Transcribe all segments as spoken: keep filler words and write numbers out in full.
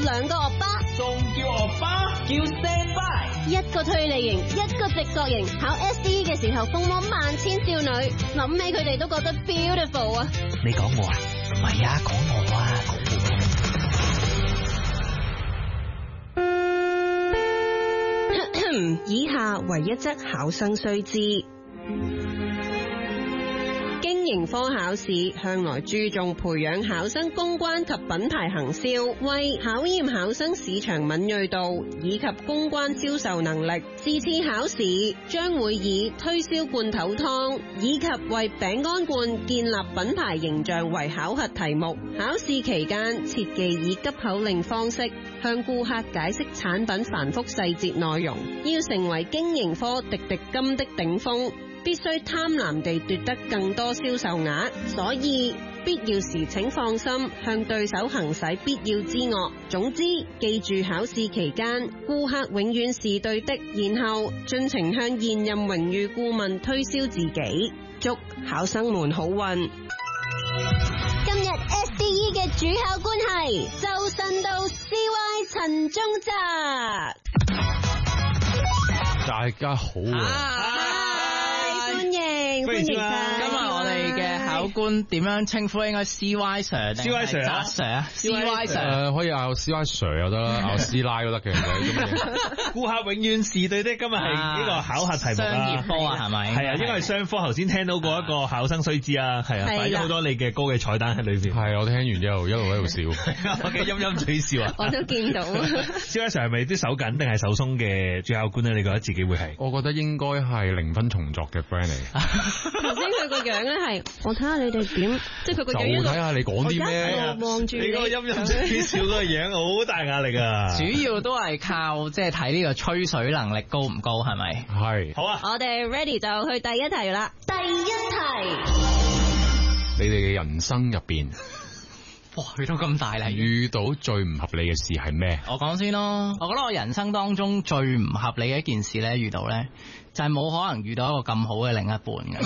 兩個惡巴， 仲叫惡巴？叫 standby。 一個推理型，一個直覺型。考 S D E 嘅時候，風魔萬千少女，諗起佢哋都覺得 beautiful 啊！ 你講我啊？唔係啊，講我啊，講我。以下為一則考生須知。經營科考試向來注重培養考生公關及品牌行銷，為考驗考生市場敏銳度以及公關銷售能力。是次考試將會以推銷罐頭湯以及為餅乾罐建立品牌形象為考核題目。考試期間切忌以急口令方式向顧客解釋產品繁複細節內容，要成為經營科滴滴金的頂峰，必須貪婪地奪得更多銷售額，所以必要時請放心向對手行使必要之惡。總之，記住考試期間顧客永遠是對的，然後盡情向現任榮譽顧問推銷自己。祝考生們好運。 今日 S D E 嘅主考官係周身到 C Y 陳宗澤。 大家好啊！ 歡迎歡迎晒。 今日我哋嘅考官點樣稱呼？應該 C Y Sir 定 C Y Sir 啊 Sir 啊 C Y Sir 可以嗌 C Y Sir 又得啦，嗌師奶都得嘅。 顧客永遠是對的。今日係呢個考核題目啦。 商業科啊，係咪？ 係啊，應該係商科。頭先聽到過一個考生須知啊，係啊，擺咗好多你嘅歌嘅彩蛋喺裏邊。 係，我聽完之後一路喺度笑， 我嘅陰陰嘴笑啊！ 我都見到。 C Y Sir 係咪啲手緊定係手鬆嘅主考官咧？你覺得自己會係？ 我覺得應該係零分重作嘅 friend 嚟。 頭先佢個樣咧係，我睇下你哋點，即係佢個樣。 就睇下你講啲咩。 望住你你個陰陰嘴笑嗰個樣，好大壓力啊！ 主要都係靠即係睇呢個吹水能力高唔高，係咪？ 係。 好啊！ 我哋 ready 就去第一題啦。 第一題， 你哋嘅人生入邊， 哇，去到咁大啦！ 遇到最唔合理嘅事係咩？ 我講先咯，我覺得我人生當中最唔合理嘅一件事咧，遇到咧就係、是、冇可能遇到一個咁好嘅另一半嘅，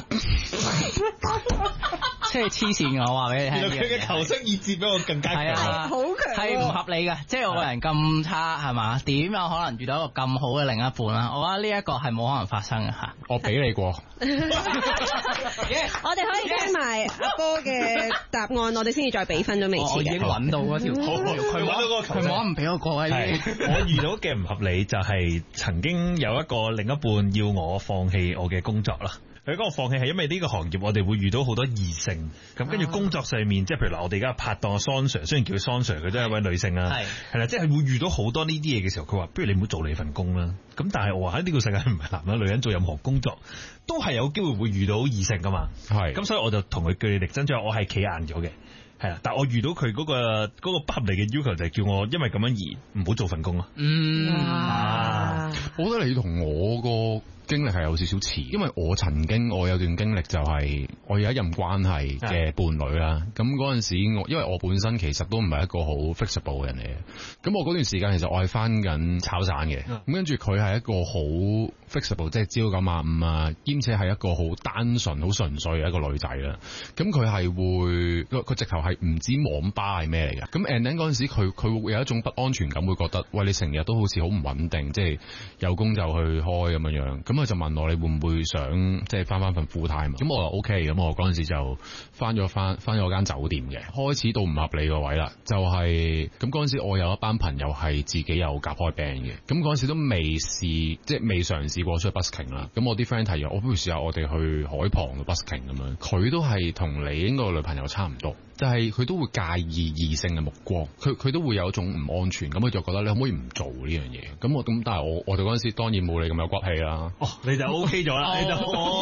即係黐線嘅。我話俾你聽， 佢嘅求生意志比我更加強， 係啊， 好強， 係唔合理嘅。即係我個人咁差，係嘛？點有可能遇到一個咁好嘅另一半啊？我覺得呢一個係冇可能發生嘅吓。 我俾你過。 yeah, 我哋可以聽埋阿波嘅答案，我哋先至再俾分咗未遲嘅。 我已經揾到嗰條， 佢揾到嗰個求生， 佢冇唔俾我過啊！ 我遇到嘅唔合理就係曾經有一個另一半要我放棄我嘅工作啦。佢講我放棄係因為呢個行業我哋會遇到好多異性，咁跟住工作上面，即係譬如嗱，我哋而家拍檔桑 Sir，雖然叫佢桑 Sir，佢都係一位女性啊，係係啦，即係會遇到好多呢啲嘢嘅時候，佢話不如你唔好做你份工啦。咁但係我話喺呢個世界唔係男人女人做任何工作都係有機會會遇到異性噶嘛，係咁所以我就同佢據理力爭，最後我係企硬咗嘅。係啦，但係我遇到佢嗰、嗰個、嗰個不合理嘅要求就係叫我因為咁樣而唔好做份工咯。 嗯， 啊、我覺得你同我個經歷係有少少似，因為我曾經我有段經歷就係我有一任關係嘅伴侶啦。咁嗰陣時我因為我本身其實都唔係一個好 flexible 嘅人嚟嘅，咁我嗰段時間其實我係翻緊炒散嘅，咁跟住佢係一個好 flexible， 即係朝九晚五啊，兼且係一個好單純、好純粹嘅一個女仔啦。咁佢係會佢直頭係唔知網吧係咩嚟嘅。咁 and then 嗰陣時佢佢會有一種不安全感，會覺得喂，你成日都好似好唔穩定，即係有工就去開咁樣樣。咁佢就問我你會唔會想即係翻翻份 full time？ 咁我話 OK， 咁我嗰陣時就翻咗翻翻咗間酒店嘅，開始到唔合理個位啦，就係咁嗰陣時我有一班朋友係自己有夾開 band 嘅，咁嗰陣時都未試即係未嘗試過出去 busking 啦。咁我啲 friend 提議我不如試下我哋去海旁嘅 busking 咁樣，佢都係同你應該個女朋友差唔多。就係佢都會介意異性嘅目光，佢佢都會有一種唔安全，咁佢就覺得你可唔可以唔做呢樣嘢？咁我咁，但係我我哋嗰陣時當然冇你咁有骨氣啦。 哦，你就 OK 咗啦，你就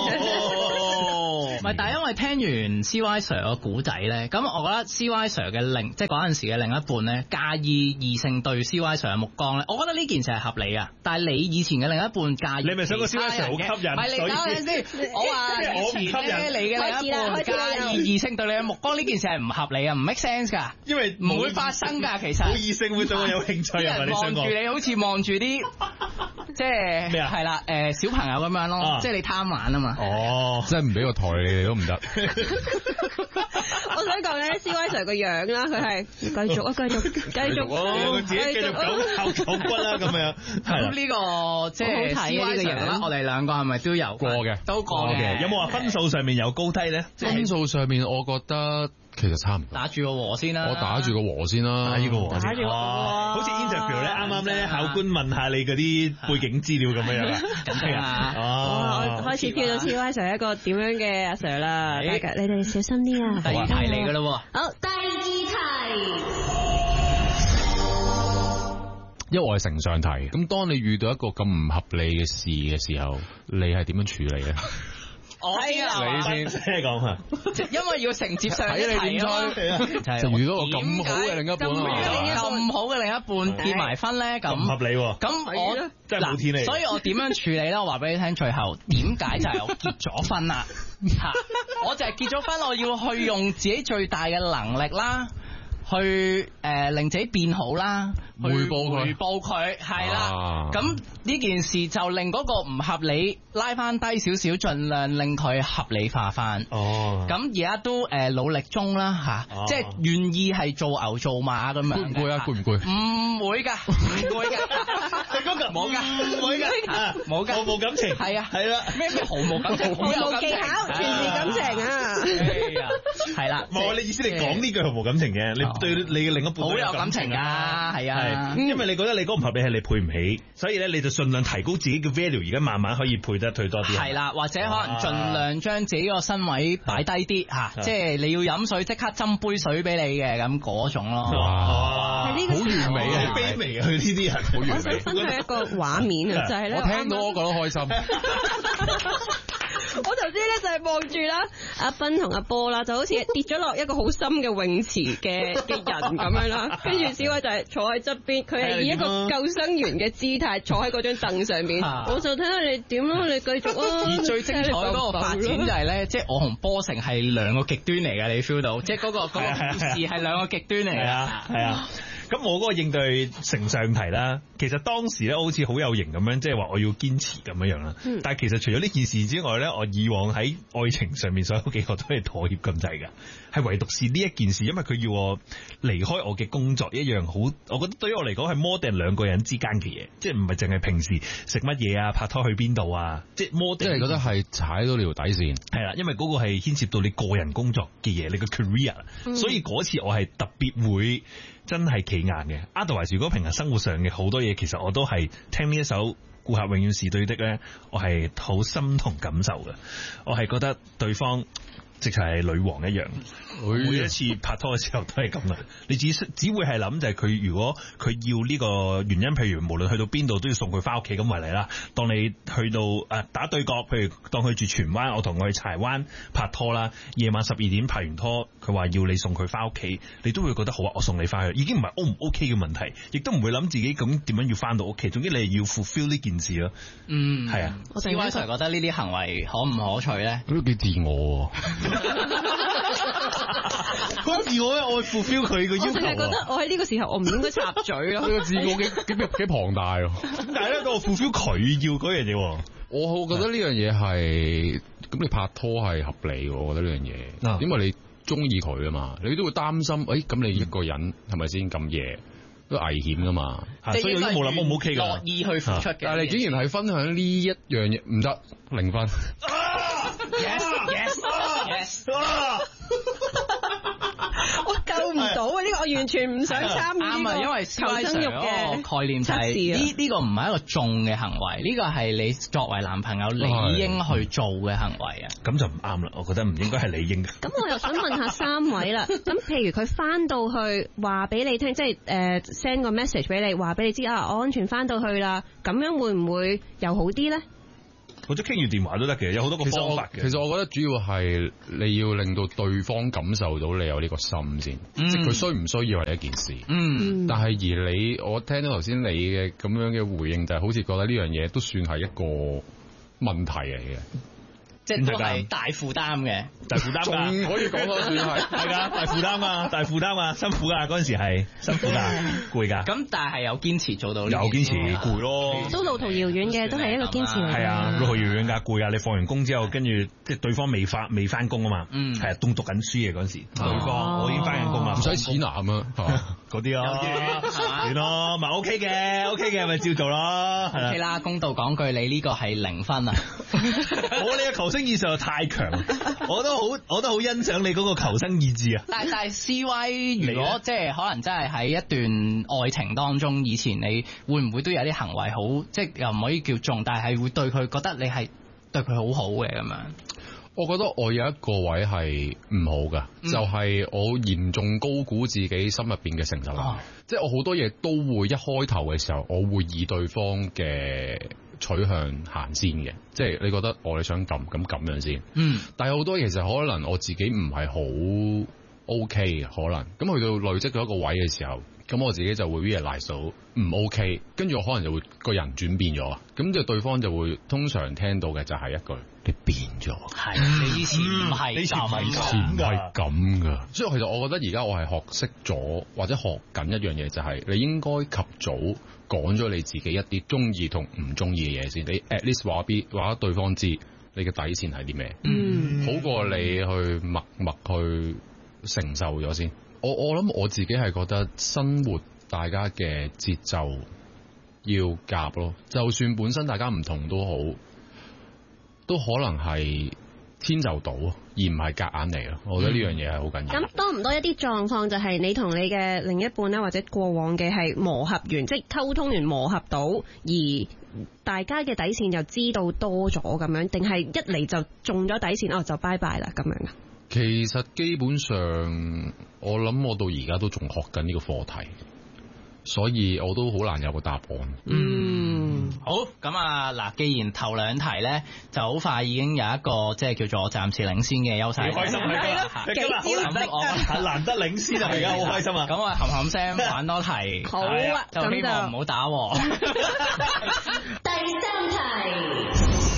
唔係，但係因為聽完 C Y Sir 個古仔咧，咁我覺得 C Y Sir 嘅另即係嗰陣時嘅另一半咧，介意異性對 C Y Sir 嘅目光咧，我覺得呢件事係合理啊。但係你以前嘅另一半介意， 你咪想個 C Y Sir 好吸引？ 唔係你等陣先，我話以前咧你嘅另一半介意異性對你嘅目光呢件事係唔合理啊，唔 make sense 㗎， 因為唔會發生㗎。其實冇異性會對我有興趣啊！ 啲人望住你好似望住啲即係咩啊係啦，誒小朋友咁樣咯， 啊即係你貪玩啊嘛。 哦， 即係唔俾個台你哋都唔得。 我想講咧，C Y Sir 個樣啦，佢係繼續啊，繼續繼續佢自己繼續狗靠狗骨啦咁樣，係啦咁呢個即係好睇 C 啊 Y 呢個 Sir 樣啦，我哋兩個係咪都有過嘅都過嘅。 有冇話分數上面有高低咧？ 分數上面，我覺得其實差唔多。 打住個和先啦， 我打住個和先啦， 打住個和先， 打住個和好似 interview 咧，啱啱咧考官問下你嗰啲背景資料咁樣樣啊， 係啊， 哦， 我開始跳到 C Y Sir 一個點樣嘅阿 Sir 啦，大家你哋小心啲啊！ 第二題嚟㗎啦喎。 好，第二題。 因為我係承上題，咁當你遇到一個咁唔合理嘅事嘅時候，你係點樣處理咧？ 我先啊， 你先即係講啊， 因為要承接上一睇你點題啊嘛。 吹，就遇到個咁好嘅另一半咁啊！ 咁好嘅另一半結埋婚咧，咁咁唔合理喎， 咁我真係冇天理嗱所以我點樣處理咧？我話俾你聽，最後點解就係我結咗婚啦嚇，我就係結咗婚，我要去用自己最大嘅能力啦。去誒、呃、令自己變好啦，去回報佢回報佢係啦。 啊咁呢件事就令嗰個唔合理拉翻低少少，盡量令佢合理化翻。 哦， 咁而家都誒努力中啦嚇， 哦即係願意係做牛做馬咁樣。 攰唔攰啊？攰唔攰？ 唔會㗎，唔會㗎， 你嗰個冇㗎， 唔會㗎， 冇㗎， 毫無感情， 係啊， 係啦， 咩咩毫無感情， 毫無技巧，全是感情啊！ 係啦， 冇我你意思，你講呢句毫無感情嘅，你對你嘅另一半都好有感情啊，係啊， 因為你覺得你嗰個唔合理係你配唔起，所以咧你就盡量提高自己嘅 value，而家慢慢可以配得退多啲。 係啦，或者可能盡量將自己個身位擺低啲嚇，即係你要飲水即刻斟杯水俾你嘅咁嗰種咯。 哇， 喺呢個好完美啊！ 卑微啊！佢呢啲人好我完美。 想分享一個畫面啊，就係咧， 我聽到我覺得開心。 我頭先咧就係望住啦，阿斌同阿波啦，就好似跌咗落一個好深嘅泳池嘅嘅人咁樣啦，跟住小偉就係坐喺側邊，佢係以一個救生員嘅姿態坐喺嗰張凳上面，我就睇下你點咯，你繼續啊。 而最精彩嗰個發展就係咧，即係我同波成係兩個極端嚟嘅，你 feel 到，即係嗰個嗰個故事係兩個極端嚟嘅。 係啊，係啊。咁我嗰個應對成上題啦，其實當時咧好似好有型咁樣，即係話我要堅持咁樣樣啦。嗯、但係其實除咗呢件事之外咧，我以往喺愛情上面所有幾個都係妥協咁滯㗎，係唯獨是呢一件事，因為佢要我離開我嘅工作一樣好，我覺得對於我嚟講係 more than 兩個人之間嘅嘢，即係唔係淨係平時食乜嘢啊、拍拖去邊度啊，即係 more than 即係覺得係踩到你條底線。 係啦，因為嗰個係牽涉到你個人工作嘅嘢，你個 career，、嗯、所以嗰次我係特別會。真係企硬嘅，otherwise如果平日生活上嘅好多嘢，其實我都係聽呢一首顧客永遠是對的咧，我係好心同感受嘅，我係覺得對方直情係女王一樣，每一次拍拖嘅時候都係咁嘅。你只只會係諗就係佢如果佢要呢個原因，譬如無論去到邊度都要送佢翻屋企咁為例啦。當你去到誒、啊、打對角，譬如當佢住荃灣，我同佢去柴灣拍拖啦，夜晚十二點拍完拖，佢話要你送佢翻屋企，你都會覺得好啊，我送你翻去，已經唔係 O 唔 OK 嘅問題，亦都唔會諗自己咁點樣要翻到屋企。總之你係要 fulfill 呢件事咯。 嗯， 係啊。 C Y Sir覺得呢啲行為可唔可取咧？ 都幾自我。 好自我嘅，我會 fulfill 佢個要求。 我淨係覺得我喺呢個時候我唔應該插嘴咯。 呢個自我幾幾幾龐大喎。 但係咧，我 fulfill 佢要嗰樣嘢。 我覺得呢樣嘢係咁，你拍拖係合理嘅。我覺得呢樣嘢，因為你中意佢啊嘛，你都會擔心。誒，咁你一個人係咪先咁夜都危險噶嘛？ 所以我都冇諗，我唔 OK 噶。 樂意去付出嘅， 但係你竟然係分享呢一樣嘢，唔得零分。 Yes yes yes。 我救唔到啊！呢個我完全唔想參與呢個因為求生欲嘅概念就係呢呢個唔係一個縱嘅行為，呢個係你作為男朋友理應去做嘅行為啊。 咁就唔啱啦，我覺得唔應該係理應嘅。 咁我又想問下三位啦。咁譬如佢翻到去話俾你聽，即係誒 send 個 message 俾你，話俾你知啊，我安全翻到去啦。咁樣會唔會又好啲咧？ 或者傾完電話都得嘅，有好多個方法嘅。 其實我覺得主要係你要令到對方感受到你有呢個心先，嗯、即係佢需唔需要係一件事。嗯，但係而你，我聽到頭先你嘅咁樣嘅回應，就係好似覺得呢樣嘢都算係一個問題嚟嘅。 即係都係大負擔嘅， 大負擔㗎， 可以講多算係係㗎，大負擔啊，大負擔啊，辛苦㗎，嗰陣時係辛苦㗎，攰㗎。 咁但係有堅持做到呢， 有堅持攰咯， 都路途遙遠嘅，都係一個堅持嚟嘅。 係啊，路途遙遠㗎，攰啊！你放完工之後，跟住即係對方未翻未翻工啊嘛， 嗯， 係啊，仲讀緊書嘅嗰陣時，對方我已經翻緊工啦， 唔使錢拿咁啊， 嗰啲咯，遠咯，咪 OK 嘅 ，OK 嘅咪照做咯，係啦。 OK 啦，公道講句，你呢個係零分啊！ 我呢個求生意識又太強，我都好，我都好欣賞你嗰個求生意志啊！ 但但係 C Y 如果即係可能真係喺一段愛情當中，以前你會唔會都有啲行為好，即係又唔可以叫重，但係會對佢覺得你係對佢好好嘅咁樣？ 我覺得我有一個位係唔好噶，嗯、就係我嚴重高估自己心入邊嘅承受力，哦、即係我好多嘢都會一開頭嘅時候，我會以對方嘅取向行先嘅，即係你覺得我哋想咁咁咁樣先，嗯，但係好多其實可能我自己唔係好 OK 嘅，可能咁去到累積到一個位嘅時候，咁我自己就會 realize 到唔 OK，跟住我可能就會個人轉變咗，咁就對方就會通常聽到嘅就係一句你變咗， 係你以前唔係，以前唔係咁噶，所以其實我覺得而家我係學識咗或者學緊一樣嘢，就係你應該及早講咗你自己一啲中意同唔中意嘅嘢先，你 at least 話俾話對方知你嘅底線係啲咩，嗯，好過你去默默去承受咗先。我我諗我自己係覺得生活大家嘅節奏要夾咯，就算本身大家唔同都好，都可能係遷就到，而唔係夾硬嚟咯。我覺得呢樣嘢係好緊要。 咁、嗯、多唔多一啲狀況就係你同你嘅另一半咧，或者過往嘅係磨合完，即係溝通完磨合到，而大家嘅底線就知道多咗咁樣，定係一嚟就中咗底線，哦就拜拜啦咁樣啊？ 其實基本上，我諗我到而家都仲學緊呢個課題，所以我都好難有個答案。 嗯，好，咁啊嗱，既然頭兩題咧就好快已經有一個即係叫做暫時領先嘅優勢， 開心係今日好難得，我難得領先啊！而家好開心啊！ 咁啊，冚冚聲玩多題， 好啊， 就希望唔好打喎。 第三題，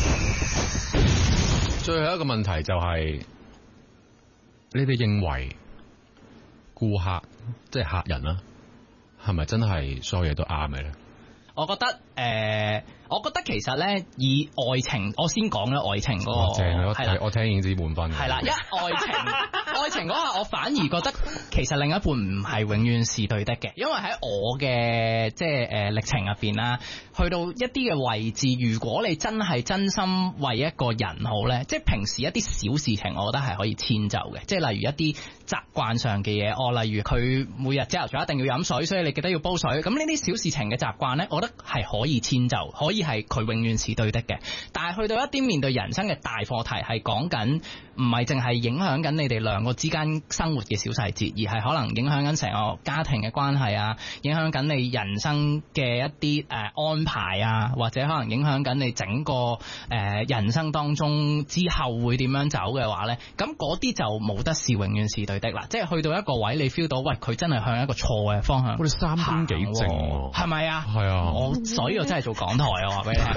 最後一個問題就係、是。你哋認為顧客即係客人啦，係咪真係所有嘢都啱嘅咧？ 我覺得誒、呃，我覺得其實咧，以愛情，我先講咧愛情嗰、那個， 正係啦， 我聽已經知滿分。 係啦，一愛情，愛情嗰下，我反而覺得其實另一半唔係永遠是對的嘅，因為喺我嘅即係誒歷程入邊啦，去到一啲嘅位置，如果你真係真心為一個人好咧，即係平時一啲小事情，我覺得係可以遷就嘅，即係例如一啲習慣上嘅嘢，我例如佢每日朝頭早一定要飲水，所以你記得要煲水，咁呢啲小事情嘅習慣咧，我覺得係可以遷就，可以係佢永遠是對的嘅。但係去到一啲面對人生嘅大課題，係講緊唔係淨係影響緊你哋兩個之間生活嘅小細節，而係可能影響緊成個家庭嘅關係啊，影響緊你人生嘅一啲誒安排啊，或者可能影響緊你整個誒人生當中之後會點樣走嘅話咧，咁嗰啲就冇得是永遠是對的啦。即係去到一個位，你 feel 到喂佢真係向一個錯嘅方向， 我哋三觀幾正喎， 係咪啊？ 係啊， 我所以我真係做港台啊，話俾你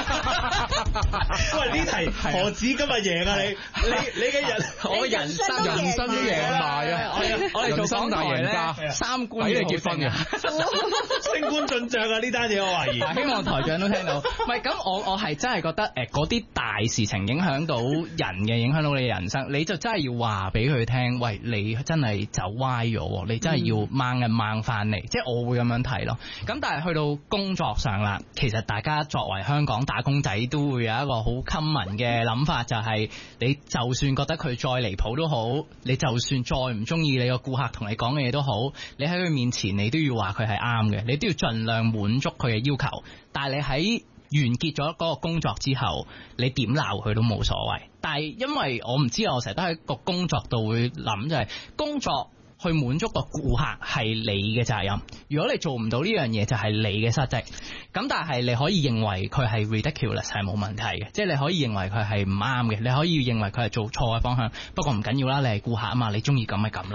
聽。 喂，呢題何止今日贏啊你？你你嘅人， 我人生人生都贏埋啊！ 我哋做港台咧，三觀俾你結婚嘅， 升官進賬啊！呢單嘢我懷疑。 希望台長都聽到。唔係咁，我我係真係覺得誒嗰啲大事情影響到人嘅，影響到你嘅人生，你就真係要話俾佢聽，喂，你真係走歪咗，你真係要掹一掹翻嚟。即係我會咁樣睇咯。咁但係去到工作上啦，其實大家作為香港打工仔都會有一個好 common 嘅諗法，就係你就算覺得佢再離譜都好，你就算再唔中意你個顧客同你講嘅嘢都好，你喺佢面前你都要話佢係啱嘅，你都要盡量滿足佢嘅要求。但係你喺完結咗嗰個工作之後，你點鬧佢都冇所謂。但係因為我唔知，我成日都喺個工作度會諗，就係工作去滿足個顧客係你嘅責任，如果你做唔到呢樣嘢就係你嘅失職。咁但係你可以認為佢係 ridiculous 係冇問題嘅，即係你可以認為佢係唔啱嘅，你可以認為佢係做錯嘅方向。不過唔緊要啦，你係顧客啊嘛，你中意咁咪咁咯。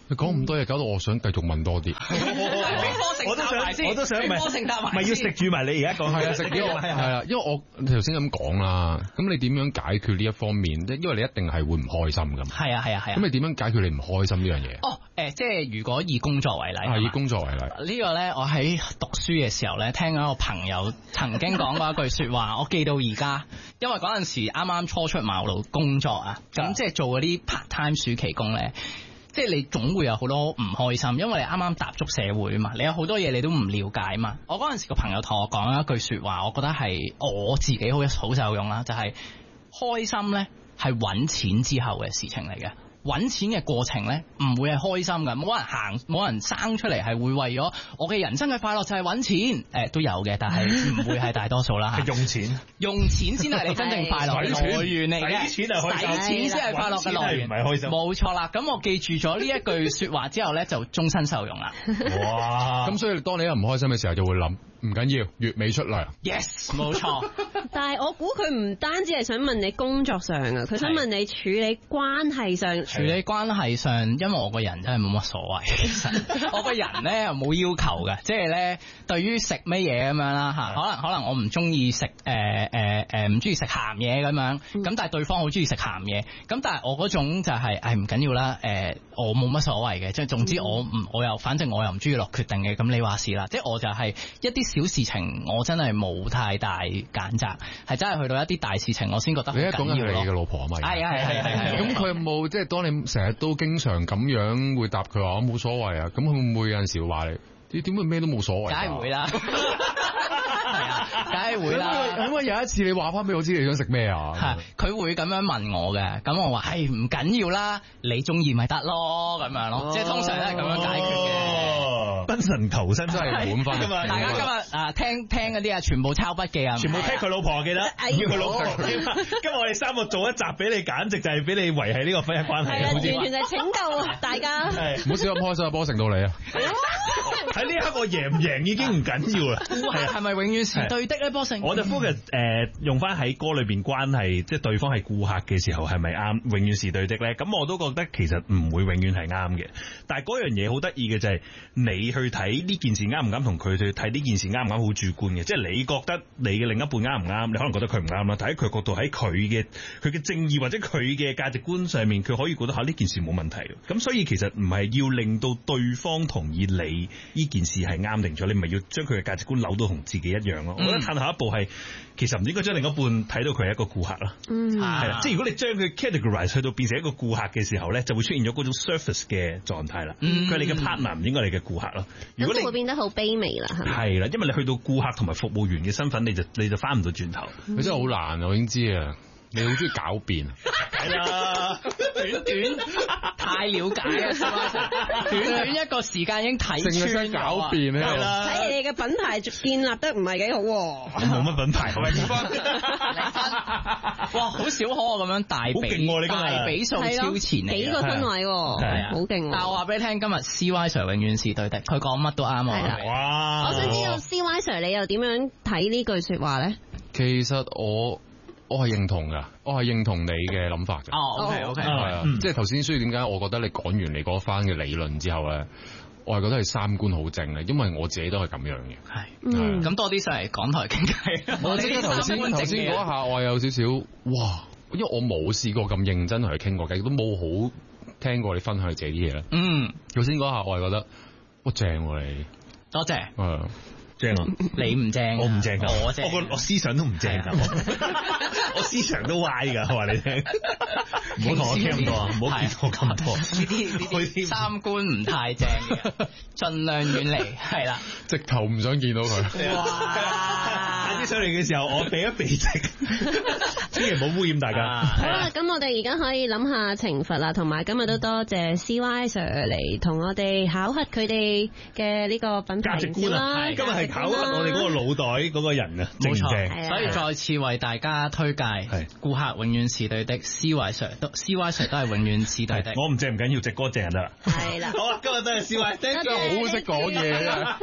你講咁多嘢，搞到我想繼續問多啲。 我都想，我都想， 唔係咪要食住埋你而家講係啊，食啲係啊，因為我頭先咁講啦，咁你點樣解決呢一方面？因為你一定係會唔開心㗎嘛。 係啊係啊係啊。 咁你點樣解決你唔開心呢樣嘢？ 哦，誒，即係如果以工作為例， 係以工作為例。 呢個咧，我喺讀書嘅時候咧，聽到一個朋友曾經講過一句説話，我記到而家，因為嗰陣時啱啱初出茅廬工作啊，咁即係做嗰啲 part time 暑期工咧。即係你總會有好多唔開心，因為你啱啱踏足社會啊嘛，你有好多嘢你都唔了解啊嘛。我嗰陣時個朋友同我講一句説話，我覺得係我自己好好受用啦，就係、是、開心咧係揾錢之後嘅事情嚟嘅。揾錢嘅過程咧，唔會係開心㗎，冇人行，冇人生出嚟係會為咗我嘅人生嘅快樂就係揾錢，誒、呃、都有嘅，但係唔會係大多數啦。 係用錢， 用錢先係你真正快樂嘅來源嚟嘅， 使錢係開心， 使錢先係快樂嘅來源， 唔係開心。冇錯啦，咁我記住咗呢一句説話之後咧，就終身受用啦。 哇！ 咁所以當你一唔開心嘅時候，就會諗唔緊要，月尾出糧。 Yes，冇錯。 但係我估佢唔單止係想問你工作上啊，佢想問你處理關係上。 處理關係上，因為我個人真係冇乜所謂，其實我個人咧又冇要求嘅，即係咧對於食乜嘢咁樣啦嚇，可能可能我唔中意食誒誒誒唔中意食鹹嘢咁樣，咁但係對方好中意食鹹嘢，咁但係我嗰種就係誒唔緊要啦，誒我冇乜所謂嘅，即係總之我唔我又反正我又唔中意落決定嘅，咁你話事啦，即係我就係一啲小事情我真係冇太大揀擇，係真係去到一啲大事情我先覺得好緊要咯。你而家講緊係你嘅老婆啊嘛？係啊係係係係。咁佢有冇即係當你成日都經常咁樣會答佢話我冇所謂啊？咁佢會唔會有陣時話你？你點會咩都冇所謂？梗係會啦，係啊，梗係會啦。咁啊有一次你話翻俾我知你想食咩啊？係佢會咁樣問我嘅，咁我話係唔緊要啦，你中意咪得咯，咁樣咯，即係通常都係咁樣解決嘅。 奔神求生真係滿分㗎嘛！ 大家今日啊聽聽嗰啲啊，全部抄筆記啊， 全部聽佢老婆記得，要佢老婆。今日我哋三個做一集俾你，簡直就係俾你維繫呢個婚姻關係。係啊， 完全係拯救大家。 唔好少咁開心啊，波成到你啊！ 喺呢一刻我贏唔贏已經唔緊要啦。 係係咪永遠是對的咧？波成我就 focus 誒用翻喺歌裏邊關係，即係對方係顧客嘅時候係咪啱？永遠是對的咧？咁我都覺得其實唔會永遠係啱嘅。但係嗰樣嘢好得意嘅就係你去睇呢件事啱唔啱，同佢去睇呢件事啱唔啱，好主觀嘅。即係你覺得你嘅另一半啱唔啱，你可能覺得佢唔啱啦。但喺佢角度，喺佢嘅佢嘅正義或者佢嘅價值觀上面，佢可以覺得嚇呢件事冇問題。咁所以其實唔係要令到對方同意你呢件事係啱定咗，你唔係要將佢嘅價值觀扭到同自己一樣咯。嗯、我覺得褪後一步係其實唔應該將另一半睇到佢係一個顧客啦。嗯，係啦，即係如果你將佢 categorize 去到變成一個顧客嘅時候咧，就會出現咗嗰種 surface 嘅狀態啦。佢係、嗯、你嘅 partner 唔應該係你嘅顧客咯。如果你會變得好卑微啦，係咪？係啦，因為你去到顧客同埋服務員嘅身份，你就你就翻唔到轉頭。 佢、嗯、真係好難啊！我已經知啊。你好中意狡辯， 係啦，短短太了解啊，短短一個時間已經睇穿咗啊，狡辯係啦， 睇嚟你嘅品牌建立得唔係幾好， 我冇乜品牌，零分， 哇，好少可我咁樣大比，大比數超前嚟， 幾個分位，係啊，好勁。 但我話俾你聽，今日 C Y Sir 永遠是對的，佢講乜都啱啊， 哇！ 我想知道 C Y Sir 你又點樣睇呢句說話咧？ 其實我。我係認同噶，我係認同你嘅諗法嘅。 哦 ，OK OK， 係啊，即係頭先，所以點解我覺得你講完你嗰番嘅理論之後咧，我係覺得係三觀好正嘅，因為我自己都係咁樣嘅。係， 嗯，咁多啲上嚟港台傾偈。我即刻頭先頭先嗰一下，我有少少哇，因為我冇試過咁認真同佢傾過偈，都冇好聽過你分享你自己啲嘢啦。嗯，頭先嗰下我係覺得，哇正喎你， 多謝。 嗯。正啊！ 你唔正， 我唔正噶， 我正， 我個我思想都唔正噶，我思想都歪噶，我話你聽，唔好同我傾咁多，唔好見我咁多， 呢啲呢啲三觀唔太正嘅，盡量遠離，係啦， 直頭唔想見到佢。 哇！ 下次上嚟嘅時候，我避一避席，千祈唔好污染大家。 好啦，咁我哋而家可以諗下懲罰啦，同埋今日都多謝 C Y Sir 嚟同我哋考核佢哋嘅呢個品牌價值觀啦，今日係。考核我哋嗰個腦袋嗰個人啊，正唔正？ 所以再次為大家推介，顧客永遠是對的 ，C Y Sir 都 C Y Sir 都係永遠是對的。 我唔正唔緊要，隻歌正就得啦。 係啦， 好啦，今日都係 C Y，thank you，好識講嘢啊！